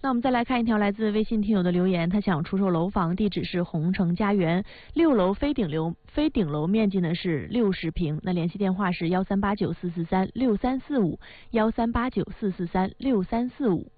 那我们再来看一条来自微信听友的留言，他想出售楼房，地址是红城家园6楼非顶楼，面积呢是60平。那联系电话是138944364345，138944364345。